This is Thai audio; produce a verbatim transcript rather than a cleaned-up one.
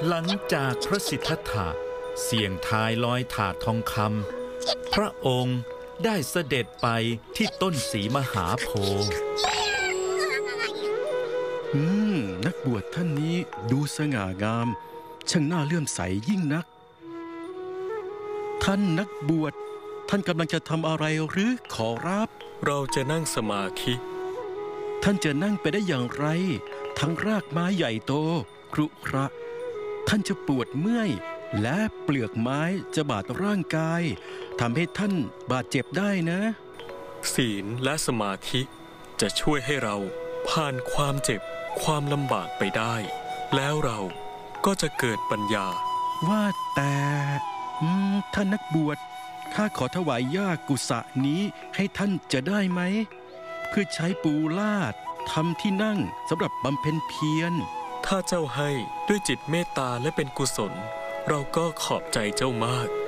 หลังจากพระสิทธัตถะเสี่ยงทายลอยถาดทองคำพระองค์ได้เสด็จไปที่ต้นศรีมหาโพธิ์อืมนักบวชท่านนี้ดูสง่างามช่างน่าเลื่อมใสยิ่งนักท่านนักบวชท่านกำลังจะทำอะไรหรือขอรับเราจะนั่งสมาธิท่านจะนั่งไปได้อย่างไรทั้งรากไม้ใหญ่โตครุขระท่านจะปวดเมื่อยและเปลือกไม้จะบาดร่างกายทำให้ท่านบาดเจ็บได้นะศีลและสมาธิจะช่วยให้เราผ่านความเจ็บความลำบากไปได้แล้วเราก็จะเกิดปัญญาว่าแต่ท่านนักบวชข้าขอถวายหญ้ากุสะนี้ให้ท่านจะได้ไหมเพื่อใช้ปูลาดทำที่นั่งสำหรับบำเพ็ญเพียรถ้าเจ้าให้ด้วยจิตเมตตาและเป็นกุศลเราก็ขอบใจเจ้ามาก